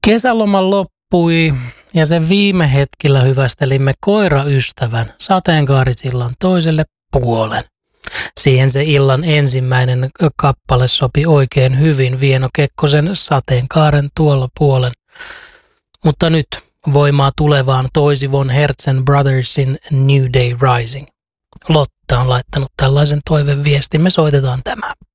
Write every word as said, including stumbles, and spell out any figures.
Kesäloma loppui ja sen viime hetkellä hyvästelimme koiraystävän sateenkaarisillan toiselle puolen. Siihen se illan ensimmäinen kappale sopi oikein hyvin, Vieno Kekkosen Sateenkaaren tuolla puolen. Mutta nyt voimaa tulevaan toisi Von Hertzen Brothersin New Day Rising. Lotta on laittanut tällaisen toiveviestin, me soitetaan tämä.